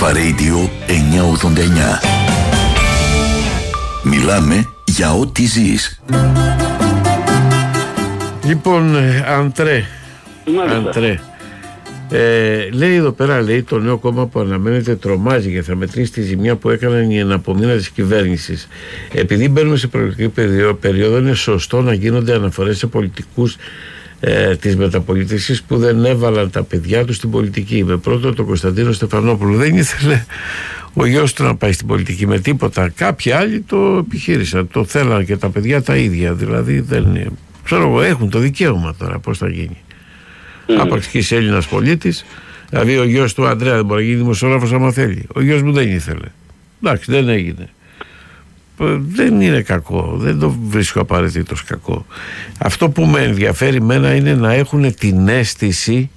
Αλφα Radio 989. Μιλάμε για ό,τι ζεις. Λοιπόν, Αντρέ, λέει εδώ πέρα, λέει, το νέο κόμμα που αναμένεται τρομάζει και θα μετρήσει τη ζημιά που έκαναν οι εναπομείνατες της κυβέρνησης. Επειδή μπαίνουμε σε προεκλογική περίοδο, είναι σωστό να γίνονται αναφορές σε πολιτικούς της μεταπολίτευσης που δεν έβαλαν τα παιδιά τους στην πολιτική. Με πρώτο τον Κωνσταντίνο Στεφανόπουλο. Δεν ήθελε ο γιος του να πάει στην πολιτική με τίποτα. Κάποιοι άλλοι το επιχείρησαν, το θέλαν και τα παιδιά τα ίδια. Δηλαδή δεν, ξέρω εγώ, έχουν το δικαίωμα τώρα. Πώς θα γίνει. Άπαξ και είσαι Έλληνας πολίτης. Δηλαδή ο γιος του Ανδρέα δεν μπορεί να γίνει δημοσιογράφος άμα θέλει. Ο γιος μου δεν ήθελε. Εντάξει, δεν έγινε. Δεν είναι κακό, δεν το βρίσκω απαραίτητος κακό. Αυτό που με ενδιαφέρει μένα είναι να έχουν την αίσθηση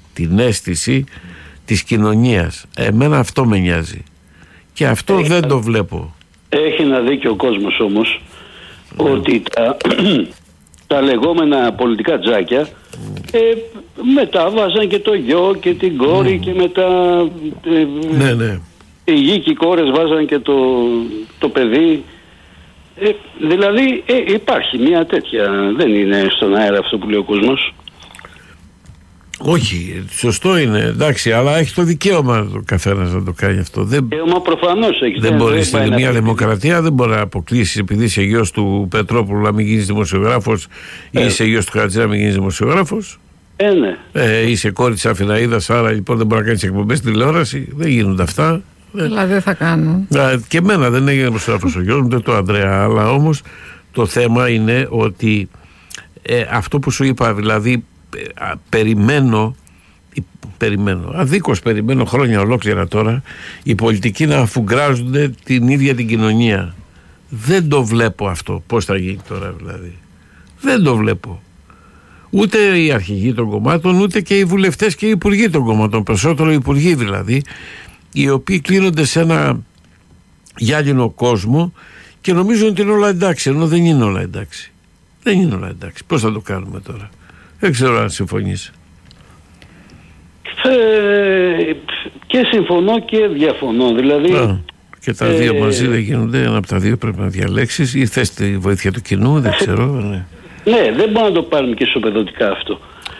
της κοινωνίας. Εμένα αυτό με νοιάζει. Και αυτό δεν το βλέπω. Έχει ένα δίκιο ο κόσμος όμως, ότι τα λεγόμενα πολιτικά τζάκια μετά βάζαν και το γιο και την κόρη και μετά οι γη και οι κόρες βάζαν και το παιδί. Δηλαδή υπάρχει μια τέτοια, δεν είναι στον αέρα αυτό που λέει ο κόσμος. Όχι, σωστό είναι, εντάξει, αλλά έχει το δικαίωμα ο καθένας να το κάνει αυτό. Δικαίωμα προφανώς έχει. Δεν μπορεί στην μια δημοκρατία, δεν μπορεί να αποκλείσει επειδή είσαι γιος του Πετρόπουλου να μην γίνεις δημοσιογράφος ή είσαι γιος του Χατζη να μην γίνεις δημοσιογράφος. Ναι. Είσαι κόρη της Αφιναίδας, άρα λοιπόν δεν μπορεί να κάνεις εκπομπές στη τηλεόραση. Δεν γίνονται αυτά. Δηλαδή δεν θα κάνουν. Και εμένα δεν έγινε δημοσιογράφος ο γιος μου, δεν το Ανδρέα. Αλλά όμως το θέμα είναι ότι αυτό που σου είπα, δηλαδή περιμένω αδίκως περιμένω χρόνια ολόκληρα τώρα οι πολιτικοί να αφουγκράζονται την ίδια την κοινωνία. Δεν το βλέπω αυτό. Πώς θα γίνει τώρα δηλαδή. Δεν το βλέπω. Ούτε οι αρχηγοί των κομμάτων, ούτε και οι βουλευτές και οι υπουργοί των κομμάτων. Περισσότερο οι υπουργοί δηλαδή, οι οποίοι κλείνονται σε ένα γυάλινο κόσμο και νομίζουν ότι είναι όλα εντάξει, ενώ δεν είναι όλα εντάξει. Δεν είναι όλα εντάξει. Πώς θα το κάνουμε τώρα. Δεν ξέρω αν συμφωνείς. Και συμφωνώ και διαφωνώ. Δηλαδή. Και τα δύο μαζί δεν γίνονται. Ένα από τα δύο πρέπει να διαλέξεις ή θες τη βοήθεια του κοινού, δεν ξέρω. Ναι, δεν μπορούμε να το πάρουμε και ισοπεδωτικά αυτό.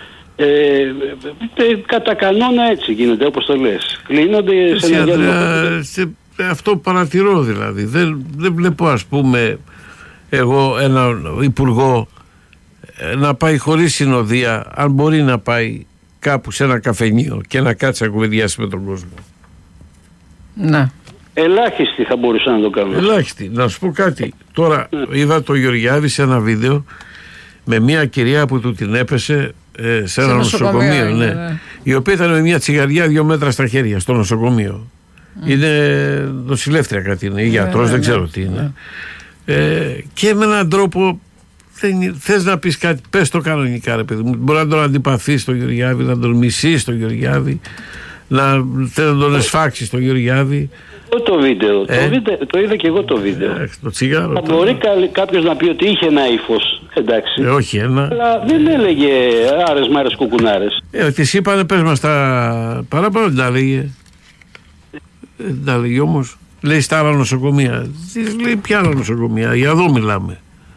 Κατά κανόνα έτσι γίνεται, όπως το λες. Κλείνονται σε ένα διάλογο. Αυτό παρατηρώ δηλαδή. Δεν βλέπω, ας πούμε, εγώ ένα υπουργό να πάει χωρίς συνοδεία, αν μπορεί να πάει κάπου σε ένα καφενείο και να κάτσει να κουβεντιάσει με τον κόσμο. Ναι. Ελάχιστοι θα μπορούσαν να το κάνουν. Ελάχιστοι. Να σου πω κάτι. Τώρα είδα το Γεωργιάδη σε ένα βίντεο με μια κυρία που του την έπεσε σε ένα νοσοκομείο, ναι. Η οποία ήταν με μια τσιγαριά 2 μέτρα στα χέρια στο νοσοκομείο. Είναι νοσηλεύτρια κάτι είναι, ή γιατρός, δεν ξέρω τι είναι. Και με έναν τρόπο θες να πεις κάτι, πες το κανονικά ρε παιδί μου. Μπορεί να τον αντιπαθείς τον Γεωργιάδη, να τον μισείς τον Γεωργιάδη, να τον εσφάξεις τον Γεωργιάδη. Το βίντεο, το είδα και εγώ το βίντεο. Το τσιγάρο. Θα μπορεί κάποιος να πει ότι είχε ένα ύφος, εντάξει. Όχι ένα. Αλλά δεν έλεγε άρες μάρες κουκουνάρες. Της είπανε πες μας τα παραπάνω, δεν τα έλεγε. Δεν τα έλεγε όμως. Λέει στα άλλα νοσοκομεία. Της λέει ποια άλλα νοσοκομεία, για εδώ μιλάμε.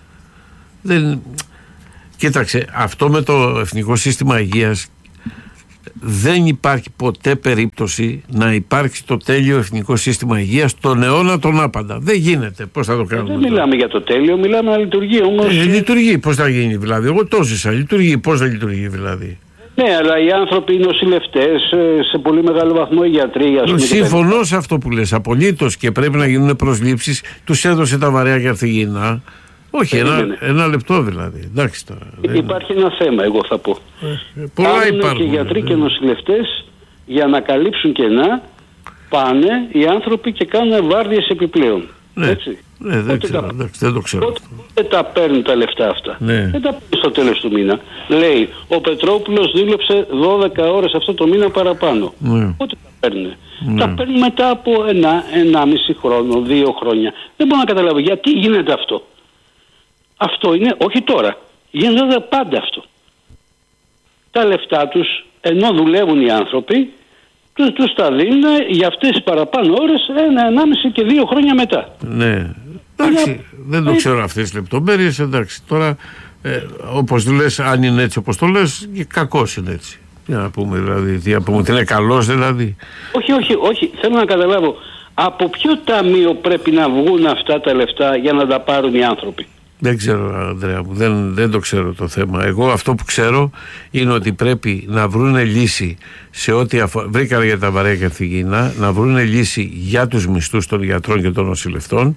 Κοίταξε, αυτό με το Εθνικό Σύστημα Υγείας δεν υπάρχει ποτέ περίπτωση να υπάρξει το τέλειο Εθνικό Σύστημα Υγείας τον αιώνα τον άπαντα. Δεν γίνεται. Πώς θα το κάνουμε. Δεν μιλάμε για το τέλειο, μιλάμε να λειτουργεί όμως. Λειτουργεί. Πώς θα γίνει δηλαδή. Εγώ το ζήσα. Λειτουργεί. Πώς θα λειτουργεί δηλαδή. Ναι, αλλά οι άνθρωποι, οι νοσηλευτές, σε πολύ μεγάλο βαθμό οι γιατροί. Συμφωνώ σε αυτό που λες απολύτως και πρέπει να γίνουν προσλήψεις. Τους έδωσε τα βαρέα και αρθιγεινά. Όχι, ένα λεπτό δηλαδή. Εντάξει τώρα. Υπάρχει ένα θέμα, εγώ θα πω. Πολλά υπάρχουν. Και γιατροί και νοσηλευτές για να καλύψουν κενά πάνε οι άνθρωποι και κάνουν βάρδιες επιπλέον. Ναι. Έτσι. Ναι, δεν το ξέρω. Δεν τα παίρνουν τα λεφτά αυτά. Ναι. Δεν τα παίρνουν στο τέλος του μήνα. Λέει, ο Πετρόπουλος δούλεψε 12 ώρες αυτό το μήνα παραπάνω. Ναι. Πότε τα παίρνουν. Ναι. Τα παίρνουν μετά από 1,5 χρόνο, 2 χρόνια. Δεν μπορώ να καταλάβω γιατί γίνεται αυτό. Αυτό είναι, όχι τώρα. Γίνεται πάντα αυτό. Τα λεφτά τους, ενώ δουλεύουν οι άνθρωποι, τους τα δίνουν για αυτές τις παραπάνω ώρες 1,5 και 2 χρόνια μετά. Ναι, εντάξει, δεν το ξέρω αυτές τις λεπτομέρειες, εντάξει, τώρα όπως λες, αν είναι έτσι όπως το λες, και κακός είναι έτσι. Για να πούμε δηλαδή, τι να πούμε, ότι είναι καλός δηλαδή. Όχι, θέλω να καταλάβω από ποιο ταμείο πρέπει να βγουν αυτά τα λεφτά για να τα πάρουν οι άνθρωποι. Δεν ξέρω, Ανδρέα μου, δεν το ξέρω το θέμα. Εγώ αυτό που ξέρω είναι ότι πρέπει να βρουν λύση σε ό,τι βρήκανε για τα βαρέα καθηγήνα, να βρουν λύση για τους μισθούς των γιατρών και των νοσηλευτών.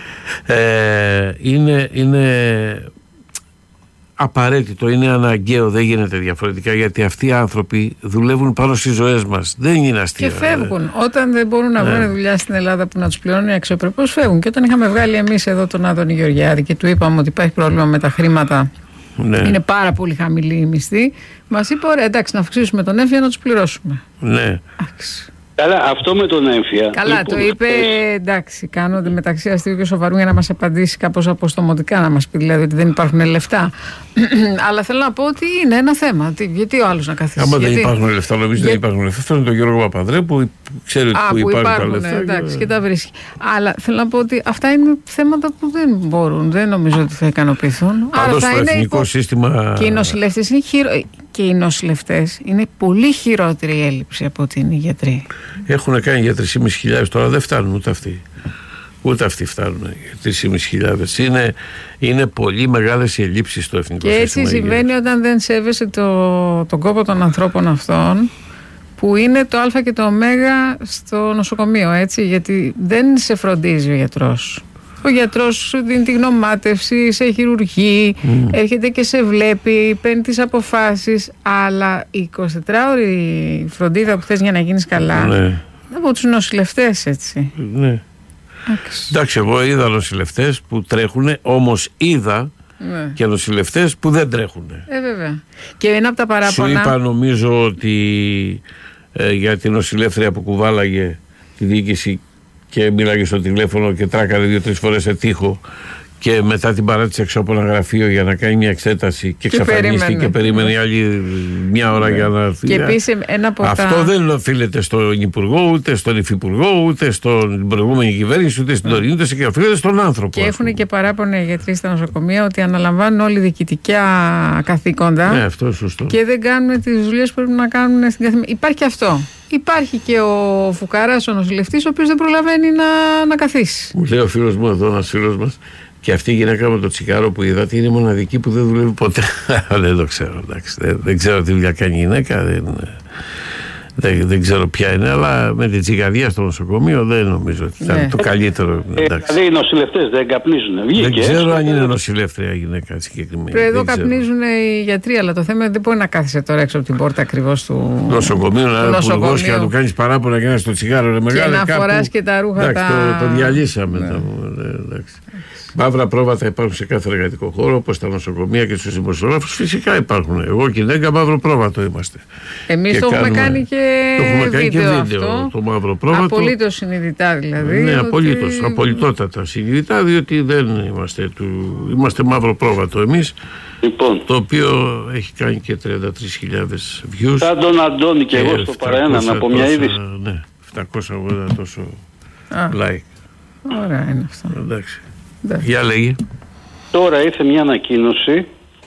Είναι απαραίτητο, είναι αναγκαίο, δεν γίνεται διαφορετικά, γιατί αυτοί οι άνθρωποι δουλεύουν πάνω στις ζωές μας. Δεν είναι αστεία. Και φεύγουν. Όταν δεν μπορούν να βρουν δουλειά στην Ελλάδα που να τους πληρώνουν αξιοπρεπώς, φεύγουν. Και όταν είχαμε βγάλει εμείς εδώ τον Άδωνη Γεωργιάδη και του είπαμε ότι υπάρχει πρόβλημα με τα χρήματα, είναι πάρα πολύ χαμηλή η μισθή, μας είπε: ωραία, εντάξει, να αυξήσουμε τον έμφυα να τους πληρώσουμε. Ναι. Καλά, αυτό με τον έμφυα. Καλά, λοιπόν, το είπε, εντάξει, κάνονται μεταξύ αστείου και σοβαρού για να μας απαντήσει κάπως αποστομωτικά, να μας πει δηλαδή ότι δεν υπάρχουν λεφτά. Αλλά θέλω να πω ότι είναι ένα θέμα. Γιατί ο άλλος να καθίσει. Άμα δεν υπάρχουν λεφτά, νομίζω δεν υπάρχουν λεφτά. Αυτό είναι τον Γιώργο Παπανδρέου που ξέρει ότι υπάρχουν τα λεφτά. Εντάξει, και τα βρίσκει. Αλλά θέλω να πω ότι αυτά είναι θέματα που δεν μπορούν, δεν νομίζω ότι θα ικανοποιηθούν. Πάντως το εθνικό σύστημα. Και οι νοσηλευτές είναι και οι νοσηλευτές είναι πολύ χειρότερη η έλλειψη από ότι είναι οι γιατροί. Έχουν κάνει για 3.500, τώρα δεν φτάνουν ούτε αυτοί. Ούτε αυτοί φτάνουν για 3.500. Είναι πολύ μεγάλες οι ελλείψεις στο εθνικό σύστημα. Και έτσι συμβαίνει όταν δεν σέβεσαι τον κόπο των ανθρώπων αυτών, που είναι το α και το ω στο νοσοκομείο, έτσι, γιατί δεν σε φροντίζει ο γιατρός. Ο γιατρός σου δίνει τη γνωμάτευση, σε χειρουργεί, έρχεται και σε βλέπει, παίρνει τις αποφάσεις, αλλά η 24ωρη φροντίδα που θες για να γίνεις καλά, από τους νοσηλευτές, έτσι. Ναι. Εντάξει, εγώ είδα νοσηλευτές που τρέχουν, όμως είδα και νοσηλευτές που δεν τρέχουν. Βέβαια. Και ένα από τα παράπονα. Σου είπα, νομίζω ότι για την νοσηλεύτρια που κουβάλαγε τη διοίκηση και μίλαγε στο τηλέφωνο και τράκαρε 2-3 φορές σε τοίχο, και μετά την παράτησε έξω από ένα γραφείο για να κάνει μια εξέταση και εξαφανίστηκε και περίμενε άλλη μια ώρα για να έρθει. Και επίσης αυτό δεν οφείλεται στον Υπουργό, ούτε στον Υφυπουργό, ούτε στην προηγούμενη κυβέρνηση, ούτε στην τωρινή, ούτε σε οφείλεται στον άνθρωπο. Και έχουν και παράπονα οι γιατροί στα νοσοκομεία ότι αναλαμβάνουν όλοι διοικητικά καθήκοντα. Ναι, αυτό σωστό. Και δεν κάνουν τις δουλειές που πρέπει να κάνουν στην καθημερινή. Υπάρχει αυτό. Υπάρχει και ο φουκαράς, ο νοσηλευτής, ο οποίος δεν προλαβαίνει να καθίσει. Μου λέει ο φίλος μου εδώ, ένας φίλος μας, και αυτή η γυναίκα με το τσιγάρο που είδατε είναι μοναδική που δεν δουλεύει ποτέ. Δεν το ξέρω, εντάξει. Δεν ξέρω τι δουλειά κάνει η γυναίκα. Δεν ξέρω ποια είναι, αλλά με την τσιγαδιά στο νοσοκομείο δεν νομίζω ότι ήταν το καλύτερο. Δηλαδή οι νοσηλευτές δεν καπνίζουν. Δεν ξέρω αν είναι νοσηλεύτρια συγκεκριμένη συγκεκριμένη. Εδώ καπνίζουν οι γιατροί, αλλά το θέμα είναι ότι δεν μπορεί να κάθεσαι τώρα έξω από την πόρτα ακριβώς του νοσοκομείου, να είναι και να του κάνει παράπονα και να στο τσιγάρο. Και να φοράς και τα ρούχα. Εντάξει, το διαλύσαμε. Μαύρα πρόβατα υπάρχουν σε κάθε εργατικό χώρο, όπως τα νοσοκομεία και στους δημοσιογράφους. Φυσικά υπάρχουν. Εγώ και η Νέγκα μαύρο πρόβατο είμαστε. Εμείς το έχουμε κάνει και βίντεο αυτό. Το μαύρο πρόβατο. Απολύτως συνειδητά δηλαδή. Ναι, απολυτότατα συνειδητά, διότι δεν είμαστε μαύρο πρόβατο εμείς. Λοιπόν, το οποίο έχει κάνει και 33.000 views. Σαν τον Αντώνη και εγώ στο παραένα, να πω μια είδηση. Ναι, 780 τόσο like. Ωραία είναι αυτό. Εντάξει. Για λέγει. Τώρα ήρθε μια ανακοίνωση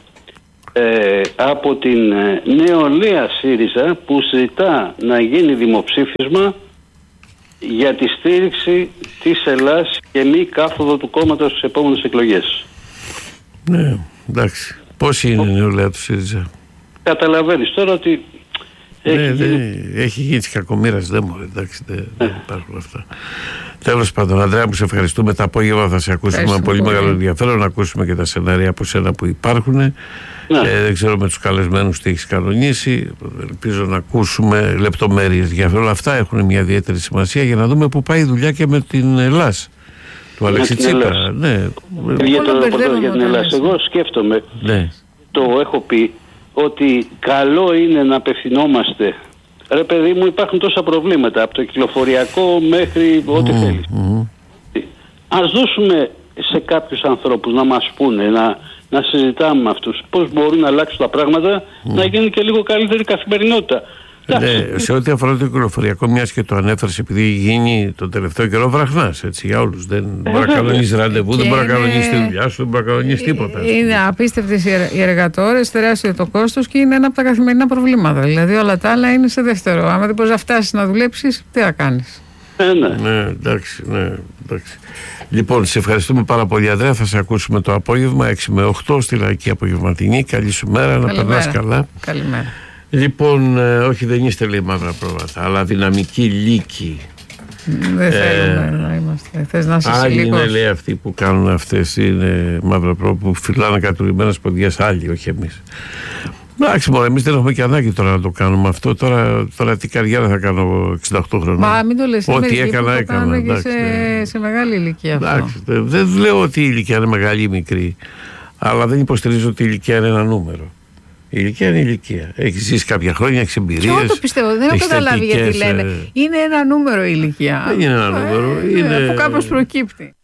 από την νεολαία ΣΥΡΙΖΑ που ζητά να γίνει δημοψήφισμα για τη στήριξη της Ελλάς και μη κάθοδο του κόμματος στις επόμενες εκλογές. Ναι, εντάξει. Πόσοι είναι η νεολαία του ΣΥΡΙΖΑ? Καταλαβαίνεις τώρα ότι έχει γίνει της κακομοίρας, δεν μπορεί, εντάξει, δεν υπάρχουν αυτά. Τέλος πάντων, Ανδρέα μου, σε ευχαριστούμε. Τα απόγευμα θα σε ακούσουμε με πολύ μεγάλο ενδιαφέρον, να ακούσουμε και τα σενάρια από σένα που υπάρχουν. Δεν ξέρω με τους καλεσμένους τι έχεις κανονίσει. Ελπίζω να ακούσουμε λεπτομέρειες για όλα αυτά. Έχουν μια ιδιαίτερη σημασία για να δούμε πού πάει η δουλειά και με την Ελλάς του Αλέξη Τσίπρα. Ναι. Για την Ελλάς. Εγώ σκέφτομαι, το έχω πει, ότι καλό είναι να απευθυνόμαστε. Ρε παιδί μου, υπάρχουν τόσα προβλήματα από το κυκλοφοριακό μέχρι ό,τι θέλεις. Ας δώσουμε σε κάποιους ανθρώπους να μας πούνε, να συζητάμε με αυτούς πώς μπορούν να αλλάξουν τα πράγματα, να γίνει και λίγο καλύτερη καθημερινότητα. Ναι, σε ό,τι αφορά το κυκλοφοριακό, μιας και το ανέφερες, επειδή γίνει το τελευταίο καιρό βραχνάς, έτσι, για όλους. Δεν μπορεί να κανονίσει ραντεβού, δεν μπορεί να κανονίσει τη δουλειά σου, δεν μπορεί να κανονίσει τίποτα. Είναι απίστευτες οι εργατόρες, τεράστιο το κόστος και είναι ένα από τα καθημερινά προβλήματα. Δηλαδή όλα τα άλλα είναι σε δεύτερο. Άμα δεν μπορείς να φτάσεις να δουλέψεις, τι θα κάνεις. Ναι, εντάξει. Λοιπόν, σε ευχαριστούμε πάρα πολύ, Ανδρέα. Θα σε ακούσουμε το απόγευμα 6 με 8 στη Λαϊκή Απογευματινή. Καλή σου μέρα, να περνάς καλά. Καλημέρα. Λοιπόν, όχι, δεν είστε, λέει, μαύρα πρόβατα, αλλά δυναμική λύκη. Δεν θέλουμε να είμαστε. Θες να είσαι άλλοι ηλίκος. είναι, λέει, αυτοί που κάνουν αυτές, είναι μαύρα πρόβατα που φυλάνε κατουρημένες ποδιές, άλλοι, όχι εμείς. Εντάξει, μωρέ, εμείς δεν έχουμε και ανάγκη τώρα να το κάνουμε αυτό. Τώρα τι καριέρα θα κάνω 68 χρόνια. Μα μην το λες, ό,τι έκανα. Και σε μεγάλη ηλικία αυτό. Εντάξει, δεν λέω ότι η ηλικία είναι μεγάλη ή μικρή, αλλά δεν υποστηρίζω ότι η ηλικία είναι ένα νούμερο. Η ηλικία είναι η ηλικία. Έχει ζήσει κάποια χρόνια, έχει εμπειρίες. Και εγώ το πιστεύω, δεν έχω καταλάβει γιατί λένε. Είναι ένα νούμερο η ηλικία. Δεν είναι ένα νούμερο. Αφού κάπως προκύπτει.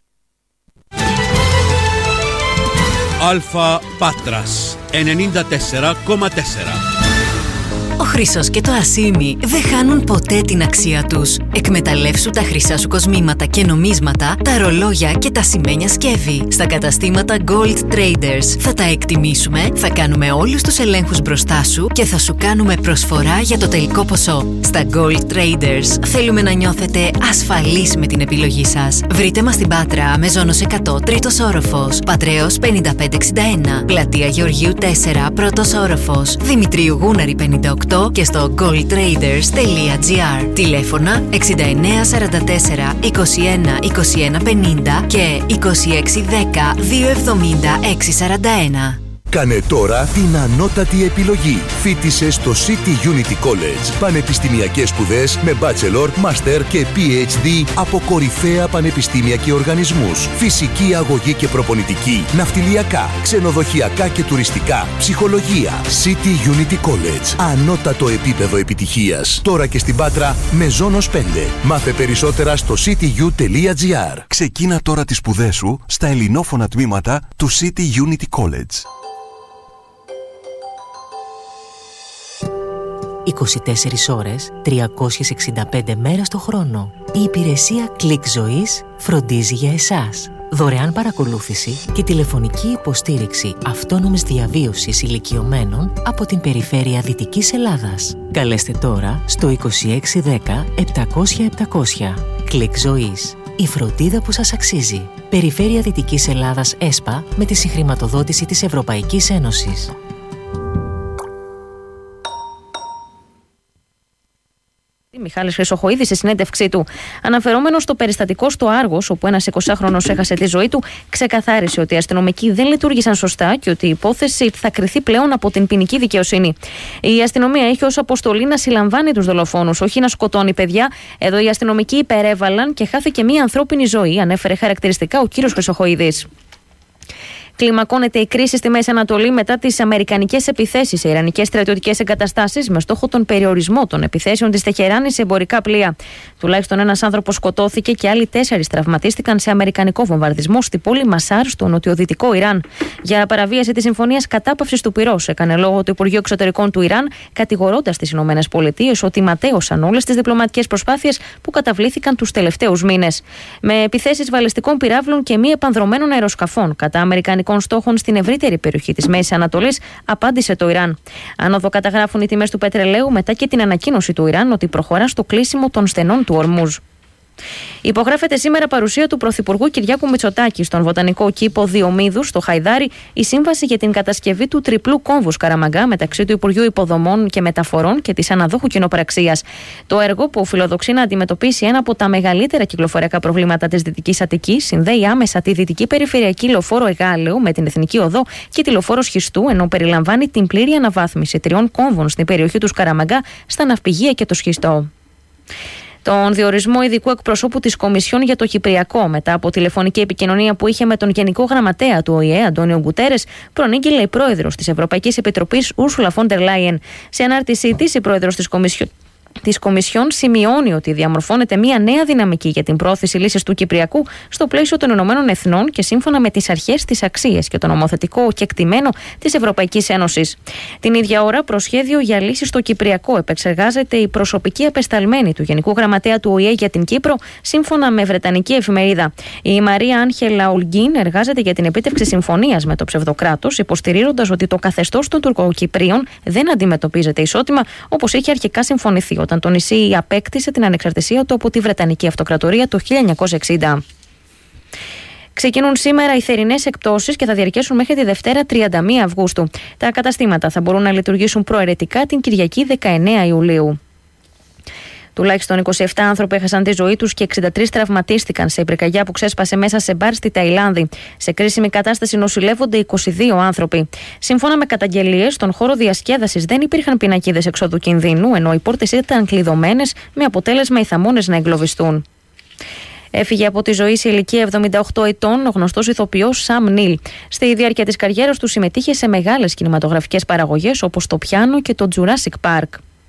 Αλφα Πάτρας 94,4. Ο χρυσός και το ασίμι δεν χάνουν ποτέ την αξία τους. Εκμεταλλεύσου τα χρυσά σου κοσμήματα και νομίσματα, τα ρολόγια και τα σημαίνια σκεύη. Στα καταστήματα Gold Traders θα τα εκτιμήσουμε, θα κάνουμε όλους τους ελέγχους μπροστά σου και θα σου κάνουμε προσφορά για το τελικό ποσό. Στα Gold Traders θέλουμε να νιώθετε ασφαλείς με την επιλογή σας. Βρείτε μας στην Πάτρα, Μεζόνος 100, τρίτος όροφος, Πατρέως 5561, Πλατεία Γεωργίου 4, πρώτος όροφος, Δημητρίου Γούναρη 58 και στο goldtraders.gr. Τηλέφωνα 69 44 21 21 50 και 2610 270 641. Κάνε τώρα την ανώτατη επιλογή. Φοίτησε στο City Unity College. Πανεπιστημιακές σπουδές με bachelor, master και PhD από κορυφαία πανεπιστήμια και οργανισμούς. Φυσική αγωγή και προπονητική, ναυτιλιακά, ξενοδοχειακά και τουριστικά, ψυχολογία. City Unity College. Ανώτατο επίπεδο επιτυχίας. Τώρα και στην Πάτρα, Μεζόνος 5. Μάθε περισσότερα στο cityu.gr. Ξεκίνα τώρα τις σπουδές σου στα ελληνόφωνα τμήματα του City Unity College. 24 ώρες, 365 μέρες το χρόνο. Η υπηρεσία Click Ζωής φροντίζει για εσάς. Δωρεάν παρακολούθηση και τηλεφωνική υποστήριξη αυτόνομης διαβίωσης ηλικιωμένων από την περιφέρεια Δυτικής Ελλάδας. Καλέστε τώρα στο 2610 700 700. Click Ζωής. Η φροντίδα που σας αξίζει. Περιφέρεια Δυτικής Ελλάδας ΕΣΠΑ με τη συγχρηματοδότηση της Ευρωπαϊκής Ένωσης. Μιχάλης Χρυσοχοΐδης, σε συνέντευξή του, αναφερόμενος στο περιστατικό στο Άργος, όπου ένας 20χρονος έχασε τη ζωή του, ξεκαθάρισε ότι οι αστυνομικοί δεν λειτουργήσαν σωστά και ότι η υπόθεση θα κριθεί πλέον από την ποινική δικαιοσύνη. Η αστυνομία έχει ως αποστολή να συλλαμβάνει τους δολοφόνους, όχι να σκοτώνει παιδιά. Εδώ οι αστυνομικοί υπερέβαλαν και χάθηκε μία ανθρώπινη ζωή, ανέφερε χαρακτηριστικά ο κύριος Χρυσοχοΐδης. Κλιμακώνεται η κρίση στη Μέση Ανατολή μετά τις αμερικανικές επιθέσεις σε ιρανικές στρατιωτικές εγκαταστάσεις με στόχο τον περιορισμό των επιθέσεων της Τεχεράνης σε εμπορικά πλοία. Τουλάχιστον ένας άνθρωπος σκοτώθηκε και άλλοι 4 τραυματίστηκαν σε αμερικανικό βομβαρδισμό στη πόλη Μασάρ, στο νοτιοδυτικό Ιράν. Για παραβίαση της συμφωνίας κατάπαυσης του πυρός έκανε λόγο το Υπουργείο Εξωτερικών του Ιράν, κατηγορώντας τις ΗΠΑ ότι ματαίωσαν όλες τις διπλωματικές προσπάθειες που καταβλήθηκαν τους τελευταίους μήνες. Με επιθέσεις βαλιστικών πυράβλων και μη επανδρωμένων αεροσκαφών κατά αμερικανικών στόχων στην ευρύτερη περιοχή της Μέσης Ανατολής, απάντησε το Ιράν. Άνοδο καταγράφουν οι τιμές του πετρελαίου μετά και την ανακοίνωση του Ιράν ότι προχωρά στο κλείσιμο των στενών του Ορμούζ. Υπογράφεται σήμερα παρουσία του Πρωθυπουργού Κυριάκου Μητσοτάκη στον Βοτανικό Κήπο Διομήδου στο Χαϊδάρι η σύμβαση για την κατασκευή του τριπλού κόμβου Σκαραμαγκά μεταξύ του Υπουργείου Υποδομών και Μεταφορών και της Αναδόχου Κοινοπραξίας. Το έργο, που φιλοδοξεί να αντιμετωπίσει ένα από τα μεγαλύτερα κυκλοφοριακά προβλήματα της Δυτικής Αττικής, συνδέει άμεσα τη Δυτική Περιφερειακή Λεωφόρο Εγάλεο με την Εθνική Οδό και τη Λεωφόρο Σχιστού, ενώ περιλαμβάνει την πλήρη αναβάθμιση 3 κόμβων στην περιοχή του Σκαραμαγκά, στα ναυπηγεία και το Σχιστό. Τον διορισμό ειδικού εκπροσώπου της Κομισιόν για το Κυπριακό, μετά από τηλεφωνική επικοινωνία που είχε με τον Γενικό Γραμματέα του ΟΗΕ, Αντώνιο Γκουτέρες, προανήγγειλε η πρόεδρος της Ευρωπαϊκής Επιτροπής, Ούρσουλα Φόντερ Λάιεν. Σε ανάρτησή της, η πρόεδρος της Κομισιόν της Κομισιόν σημειώνει ότι διαμορφώνεται μια νέα δυναμική για την πρόθεση λύσης του Κυπριακού στο πλαίσιο των Ηνωμένων Εθνών και σύμφωνα με τις αρχές, τις αξίες και το νομοθετικό κεκτημένο της Ευρωπαϊκής Ένωσης. Την ίδια ώρα, προσχέδιο για λύση στο Κυπριακό επεξεργάζεται η προσωπική απεσταλμένη του Γενικού Γραμματέα του ΟΗΕ για την Κύπρο, σύμφωνα με βρετανική εφημερίδα. Η Μαρία Άγχελα Ολγκίν εργάζεται για την επίτευξη συμφωνίας με το ψευδοκράτος, υποστηρίζοντας ότι το καθεστώς των Τουρκοκυπρίων δεν αντιμετωπίζεται ισότιμα όπως είχε αρχικά συμφωνηθεί όταν το νησί απέκτησε την ανεξαρτησία του από τη Βρετανική Αυτοκρατορία το 1960. Ξεκινούν σήμερα οι θερινές εκπτώσεις και θα διαρκέσουν μέχρι τη Δευτέρα 31 Αυγούστου. Τα καταστήματα θα μπορούν να λειτουργήσουν προαιρετικά την Κυριακή 19 Ιουλίου. Τουλάχιστον 27 άνθρωποι έχασαν τη ζωή τους και 63 τραυματίστηκαν σε πυρκαγιά που ξέσπασε μέσα σε μπαρ στη Ταϊλάνδη. Σε κρίσιμη κατάσταση νοσηλεύονται 22 άνθρωποι. Σύμφωνα με καταγγελίες, στον χώρο διασκέδασης δεν υπήρχαν πινακίδες εξόδου κινδύνου, ενώ οι πόρτες ήταν κλειδωμένες, με αποτέλεσμα οι θαμώνες να εγκλωβιστούν. Έφυγε από τη ζωή σε ηλικία 78 ετών ο γνωστός ηθοποιός Σαμ Νίλ. Στη διάρκεια της καριέρας του συμμετείχε σε μεγάλες κινηματογραφικές παραγωγές όπως το Πιάνο και το Jurassic Park.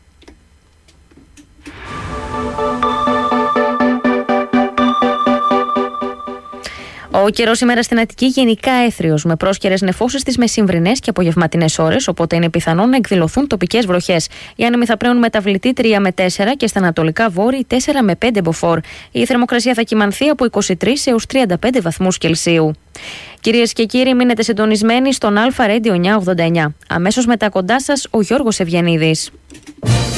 Ο καιρός σήμερα στην Αττική γενικά έθριος, με πρόσκαιρες νεφώσεις στις μεσημβρινές και απογευματινές ώρες, οπότε είναι πιθανόν να εκδηλωθούν τοπικές βροχές. Οι άνεμοι θα πλέουν μεταβλητή 3 με 4 και στα ανατολικά βόρειοι 4 με 5 μποφόρ. Η θερμοκρασία θα κυμανθεί από 23 έως 35 βαθμούς Κελσίου. Κυρίες και κύριοι, μείνετε συντονισμένοι στον Αλφα Radio 989. Αμέσως μετά κοντά σας ο Γιώργος Ευγενίδης.